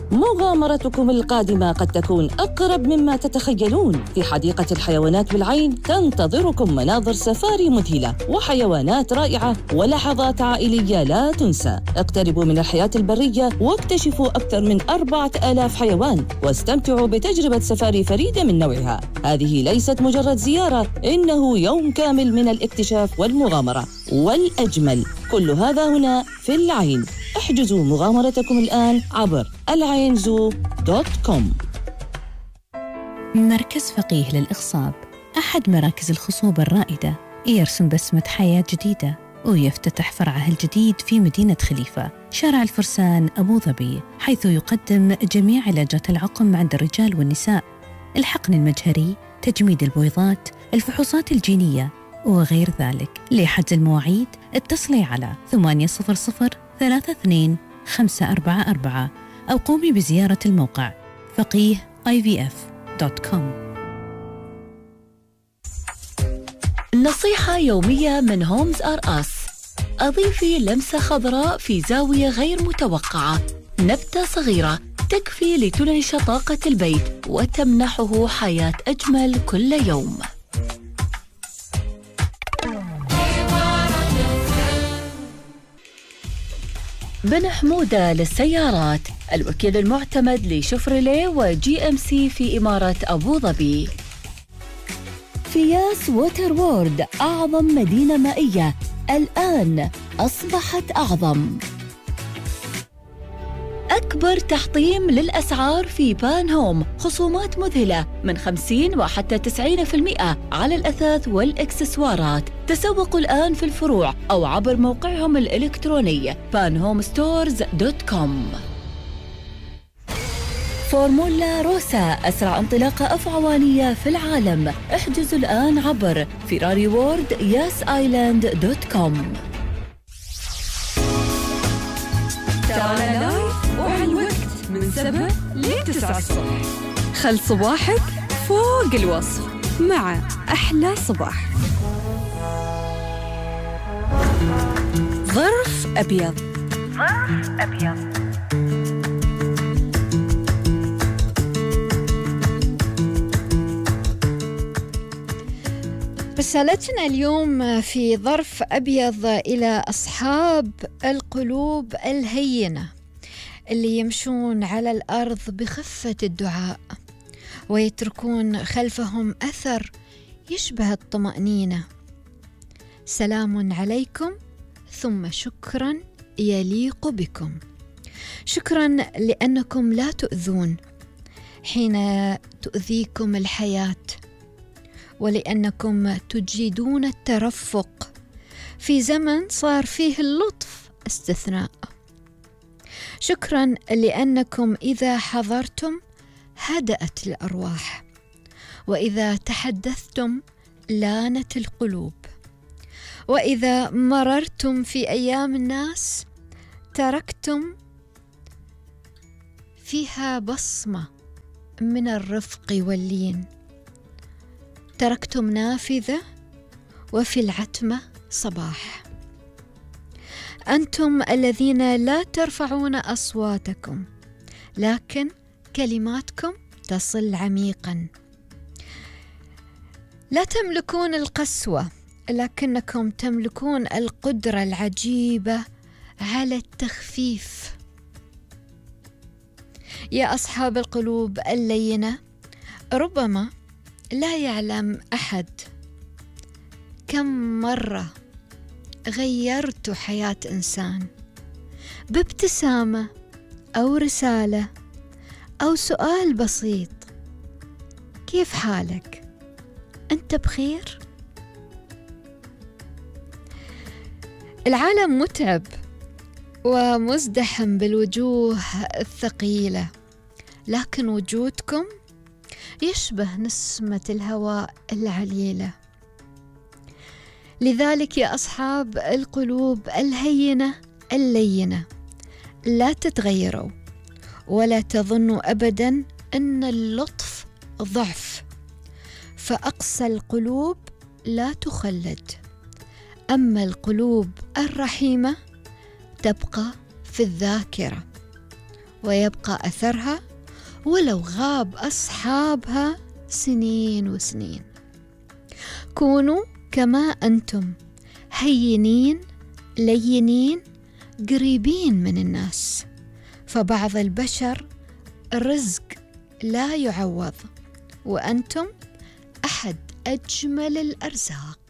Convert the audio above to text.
مغامرتكم القادمة قد تكون أقرب مما تتخيلون. في حديقة الحيوانات بالعين تنتظركم مناظر سفاري مذهلة وحيوانات رائعة ولحظات عائلية لا تنسى. اقتربوا من الحياة البرية واكتشفوا أكثر من 4000 حيوان واستمتعوا بتجربة سفاري فريدة من نوعها. هذه ليست مجرد زيارة، إنه يوم كامل من الاكتشاف والمغامرة. والأجمل كل هذا هنا في العين. احجزوا مغامرتكم الآن عبر العينزو.com. مركز فقيه للإخصاب، أحد مراكز الخصوبة الرائدة، يرسم بسمة حياة جديدة ويفتتح فرعه الجديد في مدينة خليفة، شارع الفرسان، أبو ظبي، حيث يقدم جميع علاجات العقم عند الرجال والنساء، الحقن المجهري، تجميد البويضات، الفحوصات الجينية وغير ذلك. لحجز المواعيد اتصلي على 800-32-544 أو قومي بزيارة الموقع faqih.ivf.com. نصيحة يومية من هومز آر أس. أضيفي لمسة خضراء في زاوية غير متوقعة، نبتة صغيرة تكفي لتنعش طاقة البيت وتمنحه حياة أجمل كل يوم. بن حمودة للسيارات، الوكيل المعتمد لشفرليه وجي ام سي في إمارة أبو ظبي. فياس ووتر وورد، أعظم مدينة مائية الآن أصبحت أعظم. أكبر تحطيم للأسعار في بان هوم، خصومات مذهلة من 50 وحتى 90% على الأثاث والإكسسوارات. تسوقوا الآن في الفروع أو عبر موقعهم الإلكتروني panhomestores.com. فورمولا روسا، أسرع انطلاقة أفعوانية في العالم. احجزوا الآن عبر ferrariworld.com. تعال لايف وعلى الوقت من 7 ل 9 الصبح. خل صباحك فوق الوصف مع أحلى صباح. ظرف أبيض. رسالتنا اليوم في ظرف أبيض إلى أصحاب القلوب الهينة اللي يمشون على الأرض بخفة الدعاء ويتركون خلفهم أثر يشبه الطمأنينة. سلام عليكم ثم شكرا يليق بكم. شكرا لأنكم لا تؤذون حين تؤذيكم الحياة، ولأنكم تجيدون الترفق في زمن صار فيه اللطف استثناء. شكرا لأنكم إذا حضرتم هدأت الأرواح، وإذا تحدثتم لانت القلوب، وإذا مررتم في أيام الناس تركتم فيها بصمة من الرفق واللين. تركتم نافذة وفي العتمة صباح. أنتم الذين لا ترفعون أصواتكم، لكن كلماتكم تصل عميقا. لا تملكون القسوة، لكنكم تملكون القدرة العجيبة على التخفيف. يا أصحاب القلوب اللينة، ربما لا يعلم أحد كم مرة غيرت حياة إنسان بابتسامة أو رسالة أو سؤال بسيط: كيف حالك؟ أنت بخير؟ العالم متعب ومزدحم بالوجوه الثقيلة، لكن وجودكم يشبه نسمة الهواء العليلة. لذلك يا أصحاب القلوب الهينة اللينة، لا تتغيروا ولا تظنوا أبدا أن اللطف ضعف، فأقسى القلوب لا تخلد، أما القلوب الرحيمة تبقى في الذاكرة. ويبقى أثرها ولو غاب أصحابها سنين وسنين. كونوا كما أنتم، هينين لينين قريبين من الناس، فبعض البشر رزق لا يعوض، وأنتم أحد أجمل الأرزاق.